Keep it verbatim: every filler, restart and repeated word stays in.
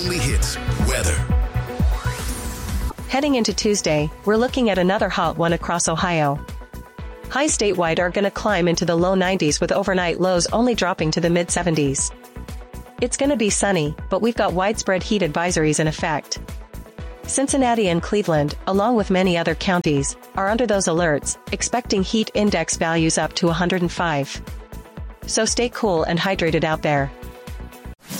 only hits, weather. Heading into Tuesday, we're looking at another hot one across Ohio. Highs statewide are gonna climb into the low nineties with overnight lows only dropping to the mid seventies. It's gonna be sunny, but we've got widespread heat advisories in effect. Cincinnati and Cleveland, along with many other counties, are under those alerts, expecting heat index values up to one hundred five. So stay cool and hydrated out there.